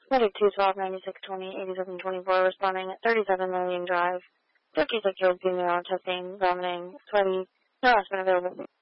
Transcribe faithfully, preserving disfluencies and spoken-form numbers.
Medic two twelve ninety-six twenty eighty-seven twenty-four responding at thirty-seven Million Drive. fifty-six year old female testing, vomiting, sweaty, no aspirin available.